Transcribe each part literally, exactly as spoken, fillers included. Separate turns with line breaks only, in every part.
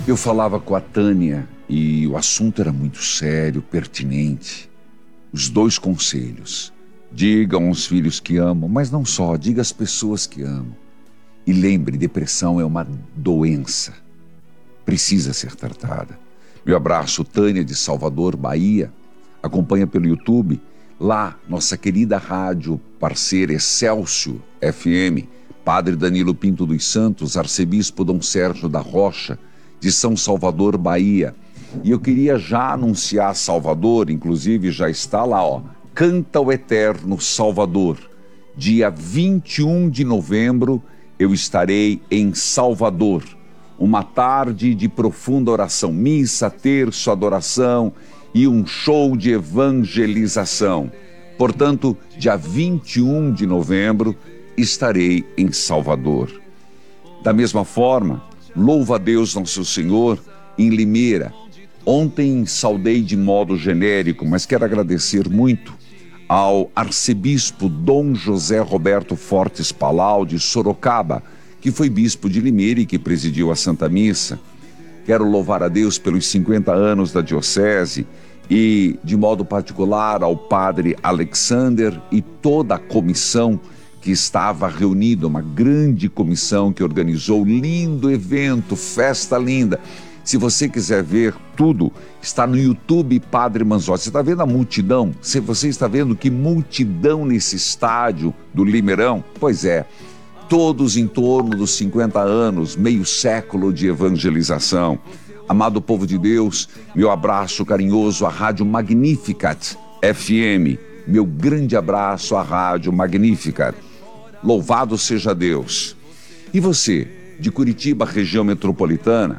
Eu falava com a Tânia e o assunto era muito sério, pertinente. Os dois conselhos: digam aos filhos que amam, mas não só, diga às pessoas que amam. E lembre, depressão é uma doença, precisa ser tratada. Meu abraço, Tânia de Salvador, Bahia. Acompanha pelo YouTube. Lá, nossa querida rádio parceira Excelsior F M, Padre Danilo Pinto dos Santos, Arcebispo Dom Sérgio da Rocha, de São Salvador, Bahia. E eu queria já anunciar Salvador, inclusive já está lá, ó, Canta o Eterno Salvador. Dia vinte e um de novembro eu estarei em Salvador. Uma tarde de profunda oração, missa, terço, adoração e um show de evangelização. Portanto, dia vinte e um de novembro estarei em Salvador. Da mesma forma, louva a Deus Nosso Senhor em Limeira. Ontem saudei de modo genérico, mas quero agradecer muito ao arcebispo Dom José Roberto Fortes Palau de Sorocaba, que foi bispo de Limeira e que presidiu a Santa Missa. Quero louvar a Deus pelos cinquenta anos da diocese e, de modo particular, ao padre Alexander e toda a comissão que estava reunida, uma grande comissão que organizou lindo evento, festa linda. Se você quiser ver tudo, está no YouTube Padre Manzotti. Você está vendo a multidão? Se você está vendo que multidão nesse estádio do Limeirão? Pois é, todos em torno dos cinquenta anos, meio século de evangelização. Amado povo de Deus, meu abraço carinhoso à Rádio Magnificat F M. Meu grande abraço à Rádio Magnificat. Louvado seja Deus. E você, de Curitiba, região metropolitana,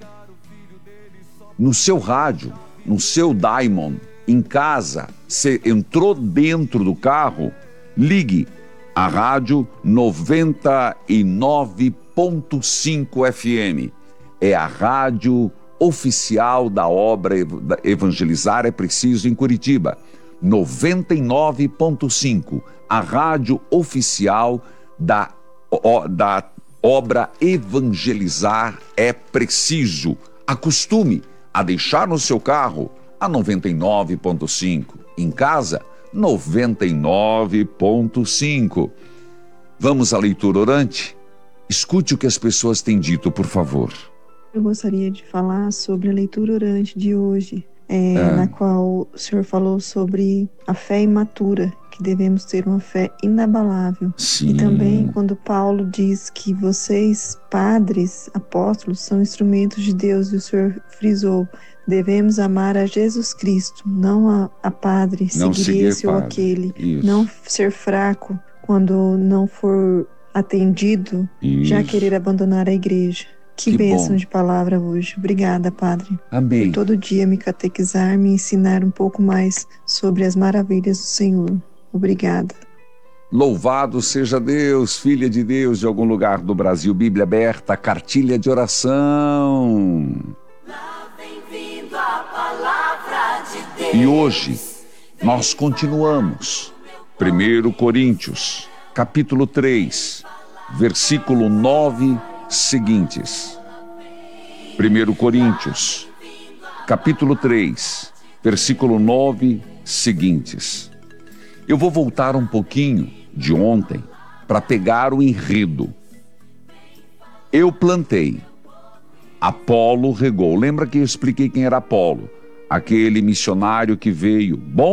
no seu rádio, no seu Diamond, em casa, você entrou dentro do carro, ligue a Rádio noventa e nove ponto cinco F M. É a rádio oficial da obra Evangelizar é Preciso em Curitiba. noventa e nove ponto cinco, a rádio oficial da, da obra Evangelizar é Preciso. Acostume a deixar no seu carro a noventa e nove ponto cinco. Em casa, noventa e nove ponto cinco. Vamos à leitura orante? Escute o que as pessoas têm dito, por favor.
Eu gostaria de falar sobre a leitura orante de hoje, é, é. na qual o senhor falou sobre a fé imatura, que devemos ter uma fé inabalável.
Sim.
E também quando Paulo diz que vocês, padres, apóstolos, são instrumentos de Deus, e o senhor frisou, devemos amar a Jesus Cristo, não a, a padre,
não
seguir,
seguir
esse
padre.
ou aquele,
Isso.
Não ser fraco quando não for atendido,
Isso.
já querer abandonar a igreja. Que, que bênção
bom.
de palavra hoje. Obrigada, Padre.
Amém.
Por todo dia me catequizar, me ensinar um pouco mais sobre as maravilhas do Senhor. Obrigada.
Louvado seja Deus, filha de Deus de algum lugar do Brasil. Bíblia aberta, cartilha de oração.
Lá vem vindo a palavra de Deus.
E hoje nós continuamos. primeiro Coríntios, capítulo três, versículo nove seguintes. primeiro Coríntios, capítulo três, versículo nove seguintes. Eu vou voltar um pouquinho de ontem para pegar o enredo. Eu plantei, Apolo regou. Lembra que eu expliquei quem era Apolo? Aquele missionário que veio, bom